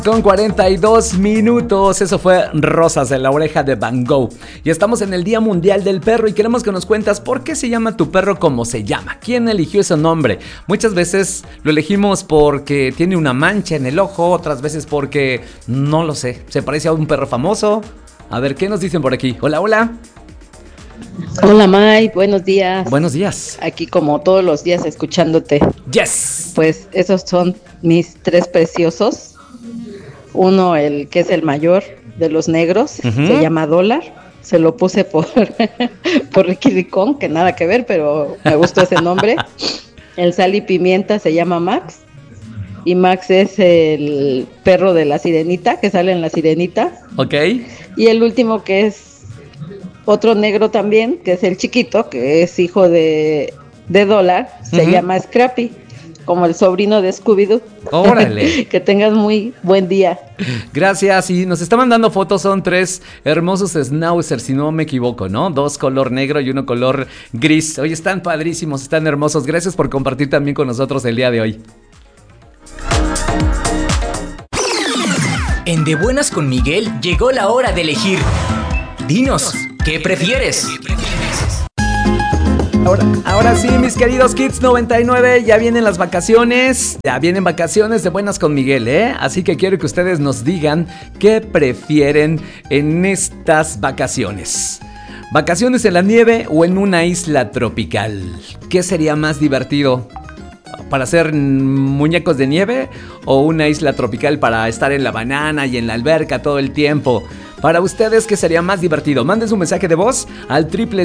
Con 42 minutos, eso fue Rosas de la Oreja de Van Gogh. Y estamos en el Día Mundial del Perro y queremos que nos cuentas por qué se llama tu perro como se llama. ¿Quién eligió ese nombre? Muchas veces lo elegimos porque tiene una mancha en el ojo, otras veces porque, no lo sé, se parece a un perro famoso. A ver, ¿qué nos dicen por aquí? Hola, hola. Hola May, buenos días. Buenos días. Aquí como todos los días escuchándote. Yes. Pues esos son mis tres preciosos. Uno, el que es el mayor de los negros, se llama Dólar. Se lo puse por Ricky Ricón, que nada que ver, pero me gustó ese nombre. El Sal y Pimienta se llama Max. Y Max es el perro de la Sirenita, que sale en la Sirenita. Ok. Y el último, que es otro negro también, que es el chiquito, que es hijo de Dólar, se llama Scrappy, como el sobrino de Scooby-Doo. ¡Órale! Que tengas muy buen día. Gracias, y nos está mandando fotos, son 3 hermosos schnauzers, si no me equivoco, ¿no? 2 color negro y 1 color gris. Oye, están padrísimos, están hermosos. Gracias por compartir también con nosotros el día de hoy. En De Buenas con Miguel llegó la hora de elegir. Dinos, ¿qué prefieres? Ahora sí, mis queridos Kids 99, ya vienen las vacaciones. Ya vienen vacaciones de Buenas con Miguel, ¿eh? Así que quiero que ustedes nos digan qué prefieren en estas vacaciones. ¿Vacaciones en la nieve o en una isla tropical? ¿Qué sería más divertido? ¿Para hacer muñecos de nieve o una isla tropical para estar en la banana y en la alberca todo el tiempo? Para ustedes, ¿qué sería más divertido? Manden su mensaje de voz al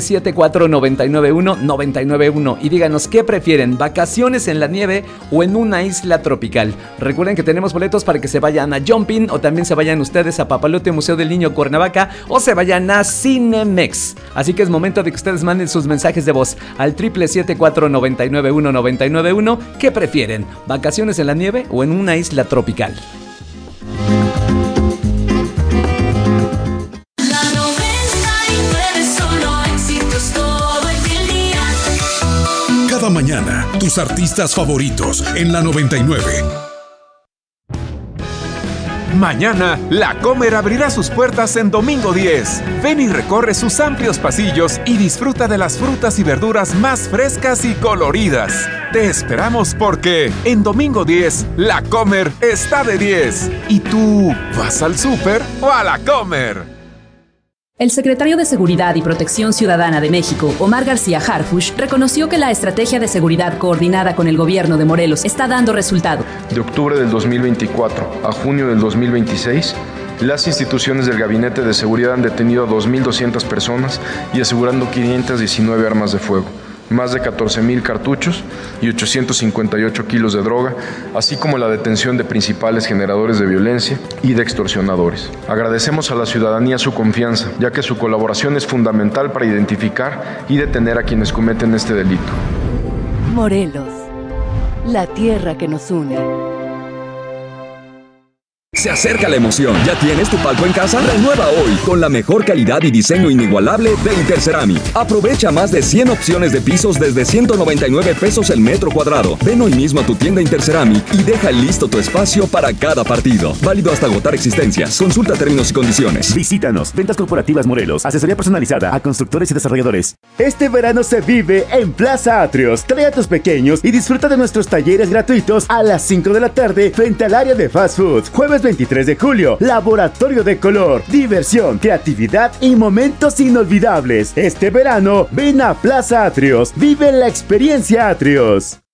777-499-1-991 y díganos qué prefieren, vacaciones en la nieve o en una isla tropical. Recuerden que tenemos boletos para que se vayan a Jumping o también se vayan ustedes a Papalote Museo del Niño Cuernavaca o se vayan a Cinemex. Así que es momento de que ustedes manden sus mensajes de voz al 777-499-1-991. ¿Qué prefieren, vacaciones en la nieve o en una isla tropical? Cada mañana, tus artistas favoritos en la 99. Mañana, La Comer abrirá sus puertas en Domingo 10. Ven y recorre sus amplios pasillos y disfruta de las frutas y verduras más frescas y coloridas. Te esperamos porque en Domingo 10, La Comer está de 10. ¿Y tú vas al súper o a La Comer? El secretario de Seguridad y Protección Ciudadana de México, Omar García Harfuch, reconoció que la estrategia de seguridad coordinada con el gobierno de Morelos está dando resultado. De octubre del 2024 a junio del 2026, las instituciones del Gabinete de Seguridad han detenido a 2.200 personas y asegurando 519 armas de fuego, más de 14,000 cartuchos y 858 kilos de droga, así como la detención de principales generadores de violencia y de extorsionadores. Agradecemos a la ciudadanía su confianza, ya que su colaboración es fundamental para identificar y detener a quienes cometen este delito. Morelos, la tierra que nos une. Se acerca la emoción. ¿Ya tienes tu palco en casa? Renueva hoy con la mejor calidad y diseño inigualable de Interceramic. Aprovecha más de 100 opciones de pisos desde 199 pesos el metro cuadrado. Ven hoy mismo a tu tienda Interceramic y deja listo tu espacio para cada partido. Válido hasta agotar existencias. Consulta términos y condiciones. Visítanos. Ventas Corporativas Morelos. Asesoría personalizada a constructores y desarrolladores. Este verano se vive en Plaza Atrios. Trae a tus pequeños y disfruta de nuestros talleres gratuitos a las 5 de la tarde frente al área de fast food. Jueves 23 de julio, Laboratorio de Color, diversión, creatividad y momentos inolvidables. Este verano, ven a Plaza Atrios, vive la experiencia Atrios.